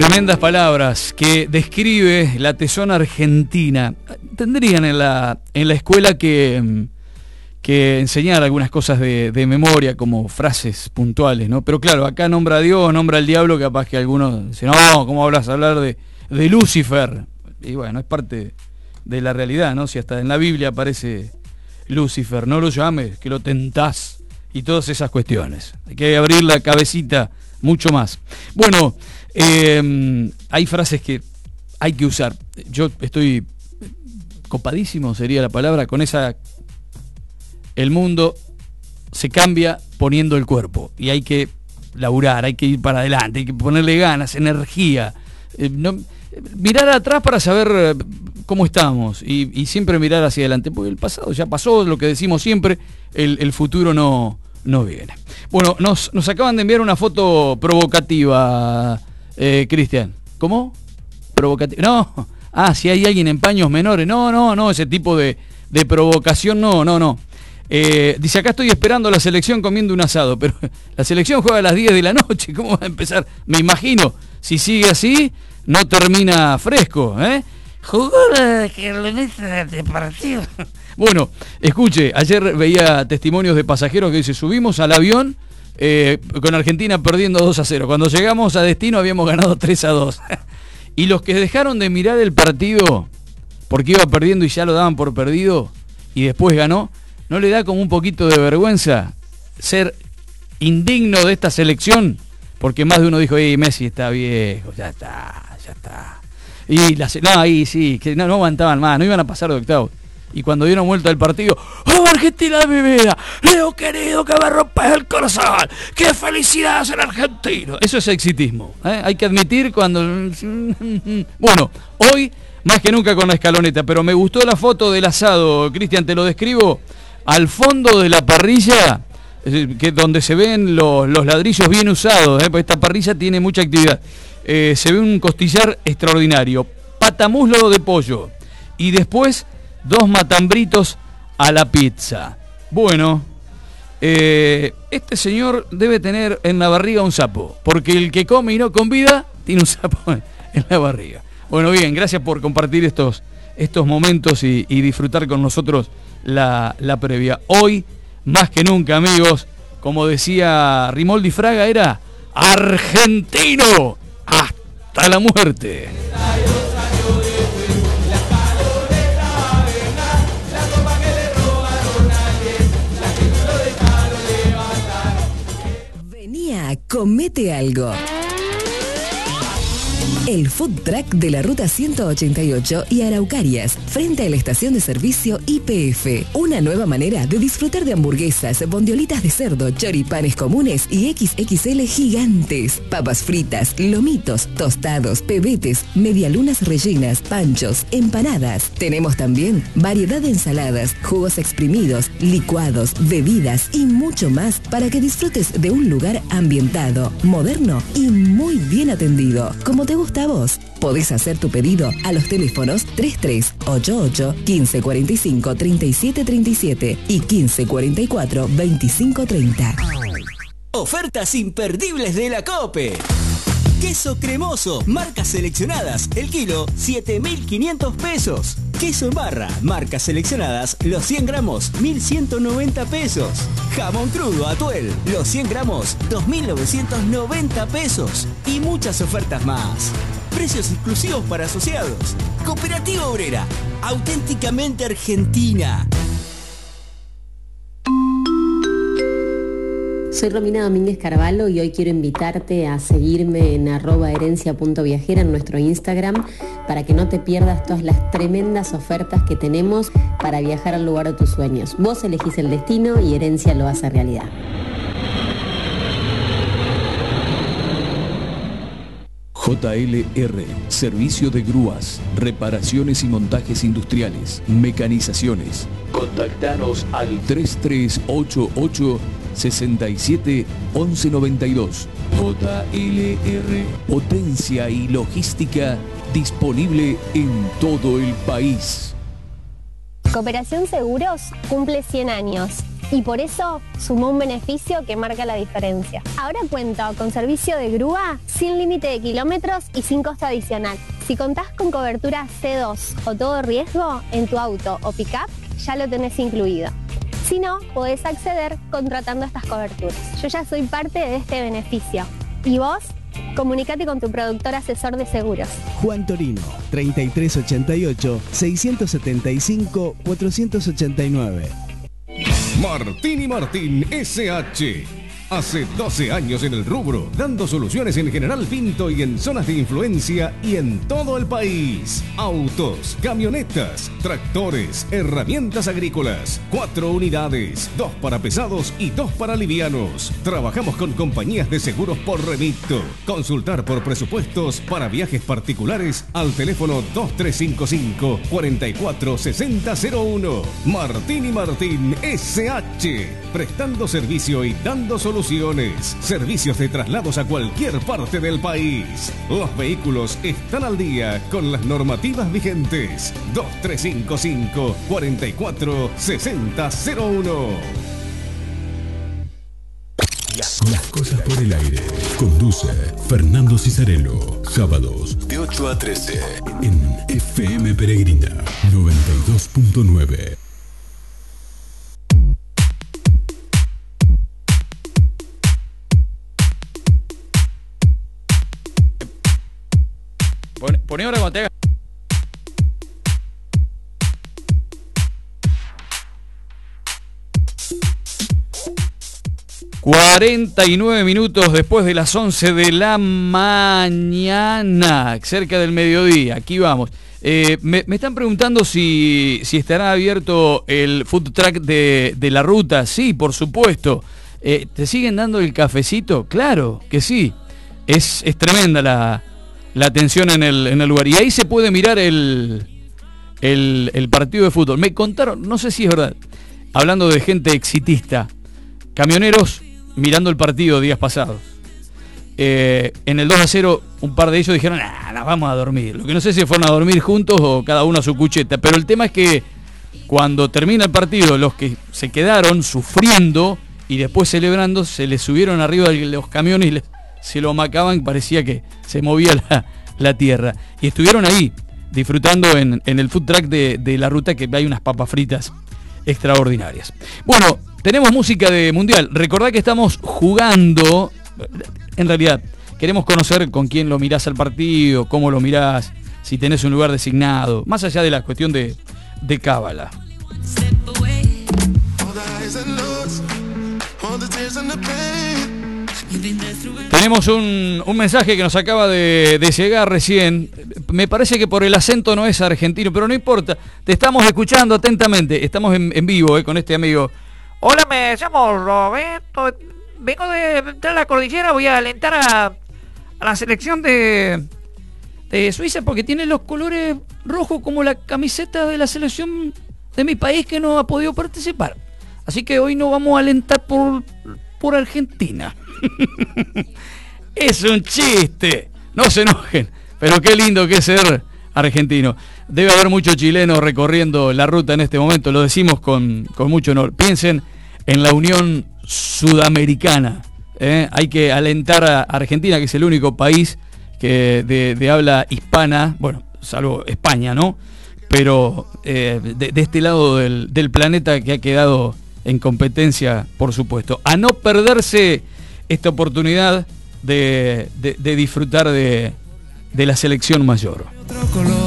Tremendas palabras que describe la tesón argentina. Tendrían en la escuela que enseñar algunas cosas de memoria, como frases puntuales, ¿no? Pero claro, acá nombra a Dios, nombra al diablo, capaz que algunos dicen, no, ¿cómo hablas a hablar de Lucifer? Y bueno, es parte de la realidad, ¿no? Si hasta en la Biblia aparece Lucifer, no lo llames, que lo tentás, y todas esas cuestiones. Hay que abrir la cabecita mucho más. Bueno, hay frases que hay que usar. Yo estoy copadísimo, sería la palabra, con esa: el mundo se cambia poniendo el cuerpo, y hay que laburar, hay que ir para adelante, hay que ponerle ganas, energía, mirar atrás para saber cómo estamos, y siempre mirar hacia adelante, porque el pasado ya pasó, lo que decimos siempre, el futuro no viene. Bueno, nos acaban de enviar una foto provocativa, Cristian. ¿Cómo? ¿Provocativa? No. Si hay alguien en paños menores. No, ese tipo de provocación, no. Dice, acá estoy esperando la selección comiendo un asado, pero la selección juega a las 10 de la noche, ¿cómo va a empezar? Me imagino, si sigue así, no termina fresco, ¿eh? Jugó la escaloneta de partido. Bueno, escuche, ayer veía testimonios de pasajeros que dice, subimos al avión con Argentina perdiendo 2-0. Cuando llegamos a destino habíamos ganado 3-2. Y los que dejaron de mirar el partido porque iba perdiendo y ya lo daban por perdido y después ganó, ¿no le da como un poquito de vergüenza ser indigno de esta selección? Porque más de uno dijo, Messi está viejo, ya está. Y ahí sí, que no aguantaban más, no iban a pasar de octavos. Y cuando dieron vuelta al partido, ¡oh, Argentina de mi vida! ¡Leo querido, que me rompes el corazón! ¡Qué felicidad ser argentino! Eso es exitismo, ¿eh? Hay que admitir cuando... Bueno, hoy más que nunca con la escaloneta, pero me gustó la foto del asado, Cristian, te lo describo. Al fondo de la parrilla, que donde se ven los ladrillos bien usados, porque esta parrilla tiene mucha actividad. Se ve un costillar extraordinario, patamuslo de pollo, y después 2 matambritos a la pizza. Bueno, este señor debe tener en la barriga un sapo, porque el que come y no convida tiene un sapo en la barriga. Bueno, bien, gracias por compartir estos momentos y disfrutar con nosotros la previa. Hoy, más que nunca, amigos, como decía Rimoldi Fraga, era argentino hasta la muerte. Venía, comete algo. El food truck de la ruta 188 y Araucarias, frente a la estación de servicio YPF. Una nueva manera de disfrutar de hamburguesas, bondiolitas de cerdo, choripanes comunes y XXL gigantes. Papas fritas, lomitos, tostados, pebetes, medialunas rellenas, panchos, empanadas. Tenemos también variedad de ensaladas, jugos exprimidos, licuados, bebidas y mucho más para que disfrutes de un lugar ambientado, moderno y muy bien atendido. Como te gusta a vos. Podés hacer tu pedido a los teléfonos 3388 1545 3737 y 1544 2530. Ofertas imperdibles de la COPE. Queso cremoso, marcas seleccionadas, el kilo 7.500 pesos. Queso en barra, marcas seleccionadas, los 100 gramos 1.190 pesos. Jamón crudo Atuel, los 100 gramos 2.990 pesos. Y muchas ofertas más. Precios exclusivos para asociados. Cooperativa Obrera, auténticamente argentina. Soy Romina Domínguez Carvalho y hoy quiero invitarte a seguirme en @herencia.viajera en nuestro Instagram para que no te pierdas todas las tremendas ofertas que tenemos para viajar al lugar de tus sueños. Vos elegís el destino y Herencia lo hace realidad. JLR, servicio de grúas, reparaciones y montajes industriales, mecanizaciones. Contactanos al 3388 67 11 92. JLR, potencia y logística disponible en todo el país. Cooperación Seguros cumple 100 años Y por eso sumó un beneficio que marca la diferencia. Ahora cuento con servicio de grúa sin límite de kilómetros y sin costo adicional. Si contás con cobertura C2 o todo riesgo en tu auto o pick-up, ya lo tenés incluido. Si no, podés acceder contratando estas coberturas. Yo ya soy parte de este beneficio. ¿Y vos? Comunicate con tu productor asesor de seguros. Juan Torino, 3388-675-489. Martín y Martín SH. Hace 12 años en el rubro, dando soluciones en General Pinto y en zonas de influencia y en todo el país. Autos, camionetas, tractores, herramientas agrícolas. 4 unidades, 2 para pesados y 2 para livianos. Trabajamos con compañías de seguros por remito. Consultar por presupuestos para viajes particulares al teléfono 2355-446001. Martín y Martín SH. Prestando servicio y dando soluciones. Servicios de traslados a cualquier parte del país. Los vehículos están al día con las normativas vigentes. 2355-446001. Las cosas por el aire. Conduce Fernando Cisarello. Sábados de 8 a 13 en FM Peregrina 92.9. Poné ahora cuando te haga. ...49 minutos después de las 11 de la mañana... ...cerca del mediodía, aquí vamos... Me están preguntando si estará abierto el food truck de la ruta... ...sí, por supuesto... ¿Te siguen dando el cafecito? Claro que sí... Es tremenda la atención en el lugar... ...y ahí se puede mirar el partido de fútbol... Me contaron, no sé si es verdad... ...hablando de gente exitista... ...camioneros... mirando el partido días pasados. En el 2-0, un par de ellos dijeron, nos vamos a dormir. Lo que no sé si fueron a dormir juntos o cada uno a su cucheta. Pero el tema es que cuando termina el partido, los que se quedaron sufriendo y después celebrando, se les subieron arriba de los camiones y se lo amacaban, parecía que se movía la tierra. Y estuvieron ahí, disfrutando en el food truck de la ruta, que hay unas papas fritas extraordinarias. Bueno, tenemos música de Mundial. Recordá que estamos jugando. En realidad, queremos conocer con quién lo mirás al partido, cómo lo mirás, si tenés un lugar designado, más allá de la cuestión de cábala. Tenemos un mensaje que nos acaba de llegar recién. Me parece que por el acento no es argentino, pero no importa. Te estamos escuchando atentamente. Estamos en vivo con este amigo. Hola, me llamo Roberto. Vengo de la cordillera. Voy a alentar a la selección de Suiza porque tiene los colores rojos como la camiseta de la selección de mi país que no ha podido participar. Así que hoy no vamos a alentar por Argentina. Es un chiste. No se enojen. Pero qué lindo que es ser argentino. Debe haber muchos chilenos recorriendo la ruta en este momento. Lo decimos con mucho honor. Piensen en la Unión Sudamericana. Hay que alentar a Argentina, que es el único país que de habla hispana, bueno, salvo España, ¿no? Pero de este lado del planeta que ha quedado en competencia, por supuesto. A no perderse esta oportunidad de disfrutar de la selección mayor.